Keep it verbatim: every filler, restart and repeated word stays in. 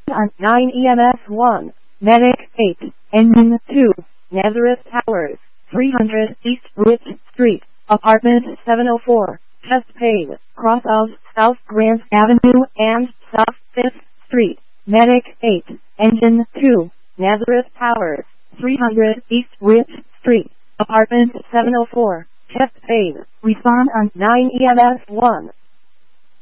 on nine E M S one, Medic eight, Engine two, Nazareth Towers, three hundred East Rich Street, Apartment seven oh four, Chesapeake, cross of South Grant Avenue and South fifth Street, Medic eight, Engine two, Nazareth Towers, three hundred East Rich Street, Apartment seven oh four, Chesapeake. Respond on nine E M S one.